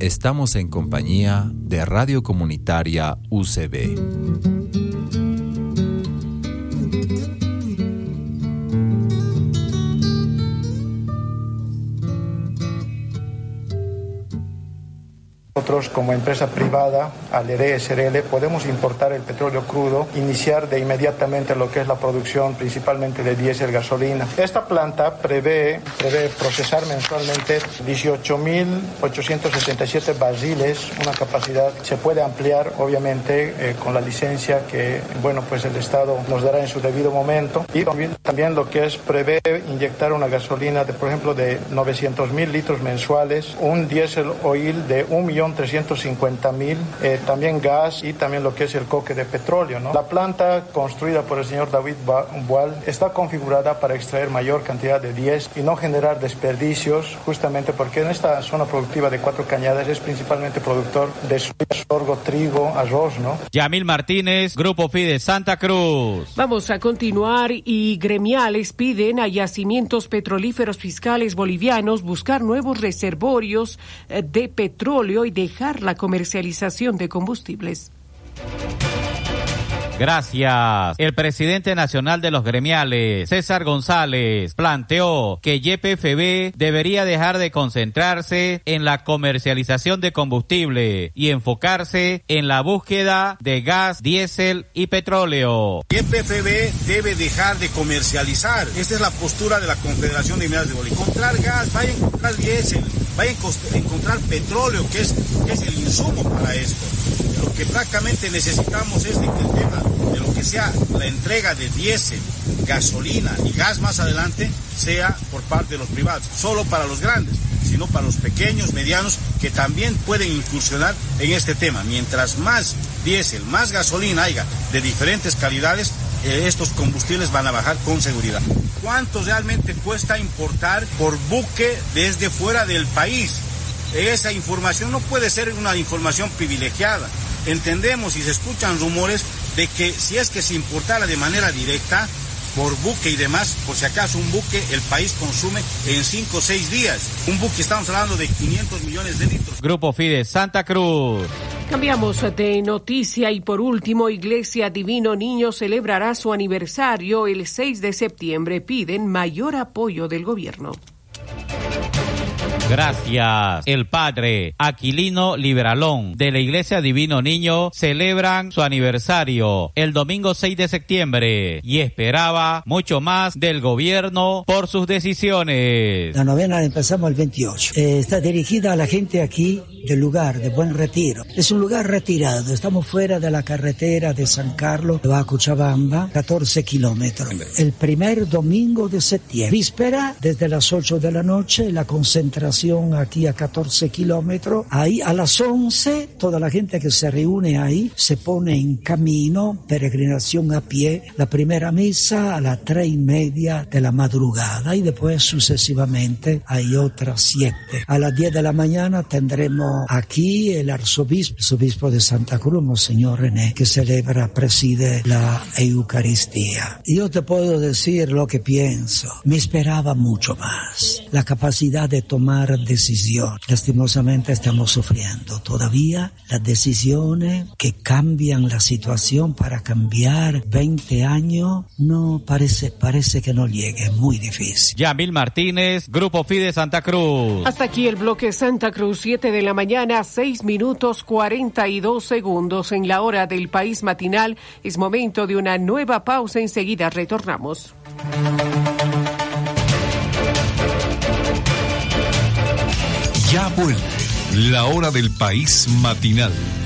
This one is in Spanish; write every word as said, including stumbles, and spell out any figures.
estamos en compañía de Radio Comunitaria U C B. Nosotros, como empresa privada, Aleré S R L, podemos importar el petróleo crudo, iniciar de inmediatamente lo que es la producción principalmente de diésel, gasolina. Esta planta prevé, prevé procesar mensualmente dieciocho mil ochocientos setenta y siete barriles, una capacidad se puede ampliar obviamente eh, con la licencia que bueno pues el Estado nos dará en su debido momento, y también, también lo que es prevé inyectar una gasolina de por ejemplo de novecientos mil litros mensuales, un diésel oil de un millón trescientos cincuenta mil, eh, también gas y también lo que es el coque de petróleo, ¿no? La planta construida por el señor David Boal está configurada para extraer mayor cantidad de diésel y no generar desperdicios, justamente porque en esta zona productiva de Cuatro Cañadas es principalmente productor de soya, sorgo, trigo, arroz, ¿no? Yamil Martínez, Grupo Fide Santa Cruz. Vamos a continuar y gremiales piden a yacimientos petrolíferos fiscales bolivianos buscar nuevos reservorios de petróleo y dejar la comercialización de combustibles. Gracias. El presidente nacional de los gremiales, César González, planteó que Y P F B debería dejar de concentrarse en la comercialización de combustible y enfocarse en la búsqueda de gas, diésel y petróleo. Y P F B debe dejar de comercializar. Esta es la postura de la Confederación de Mineras de Bolivia. Encontrar gas, vaya a encontrar diésel, vaya a encontrar petróleo, que es, que es el insumo para esto. Lo que prácticamente necesitamos es de que el tema de lo que sea la entrega de diésel, gasolina y gas más adelante sea por parte de los privados, solo para los grandes, sino para los pequeños, medianos, que también pueden incursionar en este tema. Mientras más diésel, más gasolina haya de diferentes calidades, eh, estos combustibles van a bajar con seguridad. ¿Cuánto realmente cuesta importar por buque desde fuera del país? Esa información no puede ser una información privilegiada. Entendemos y se escuchan rumores de que si es que se importara de manera directa por buque y demás, por si acaso un buque el país consume en cinco o seis días. Un buque estamos hablando de quinientos millones de litros. Grupo Fide Santa Cruz. Cambiamos de noticia y por último, Iglesia Divino Niño celebrará su aniversario el seis de septiembre. Piden mayor apoyo del gobierno. Gracias. El padre Aquilino Liberalón de la Iglesia Divino Niño celebran su aniversario el domingo seis de septiembre y esperaba mucho más del gobierno por sus decisiones. La novena la empezamos el veintiocho. Eh, está dirigida a la gente aquí del lugar de Buen Retiro. Es un lugar retirado. Estamos fuera de la carretera de San Carlos, va a Cochabamba, catorce kilómetros. El primer domingo de septiembre. Víspera desde las ocho de la noche, la concentración aquí a catorce kilómetros. Ahí a las once, toda la gente que se reúne ahí se pone en camino, peregrinación a pie. La primera misa a las tres y media de la madrugada y después sucesivamente hay otras siete. A las diez de la mañana tendremos aquí el arzobispo, arzobispo de Santa Cruz, Monseñor René, que celebra, preside la Eucaristía. Y yo te puedo decir lo que pienso. Me esperaba mucho más. La capacidad de tomar decisión. Lastimosamente estamos sufriendo todavía las decisiones que cambian la situación. Para cambiar veinte años no parece, parece que no llegue, muy difícil. Yamil Martínez, Grupo Fide Santa Cruz. Hasta aquí el bloque Santa Cruz, siete de la mañana, seis minutos cuarenta y dos segundos en la hora del país matinal. Es momento de una nueva pausa, enseguida retornamos. Ya vuelve la hora del país matinal.